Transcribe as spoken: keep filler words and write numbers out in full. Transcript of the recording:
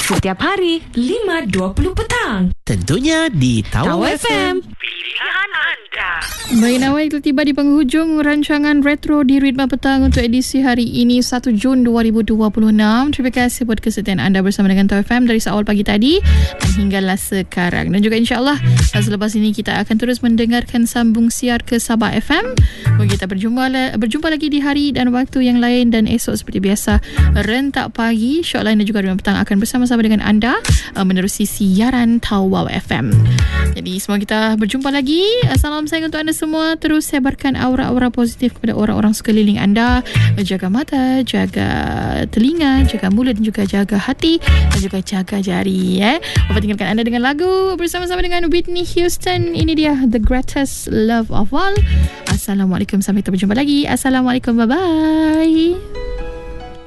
Setiap hari lima dua puluh petang. Tentunya di Tawau F M. Pilihan anda. Baik, Nawai, kita tiba di penghujung rancangan Retro di Ritma Petang untuk edisi hari ini satu Jun dua ribu dua puluh enam. Terima kasih buat kesetiaan anda bersama dengan Tawau F M dari awal pagi tadi dan hinggalah sekarang. Dan juga insyaAllah selepas ini kita akan terus mendengarkan sambung siar ke Sabah F M. Kita berjumpa, berjumpa lagi di hari dan waktu yang lain, dan esok seperti biasa rentak pagi Shotline dan juga Ritma Petang akan bersama-sama dengan anda menerusi siaran Tawau F M. Jadi semua kita berjumpa lagi. Salam sayang untuk anda semua. Terus sebarkan aura-aura positif kepada orang-orang sekeliling anda. Jaga mata, jaga telinga, jaga mulut dan juga jaga hati dan juga jaga jari. Eh. Bapak tinggalkan anda dengan lagu bersama-sama dengan Whitney Houston. Ini dia The Greatest Love of All. Assalamualaikum, sampai kita berjumpa lagi. Assalamualaikum, bye-bye.